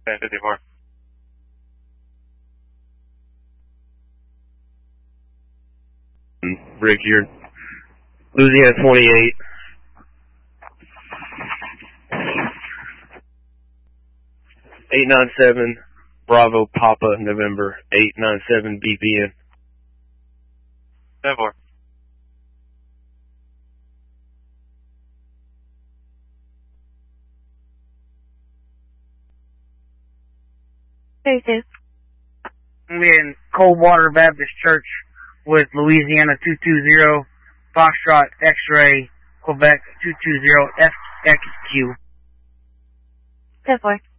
1054. Rick, you're Louisiana 28. $897 Bravo Papa November 897 BPN. 10-4. I'm in Coldwater Baptist Church with Louisiana 220 Foxtrot X-Ray Quebec 220 FXQ. 10-4.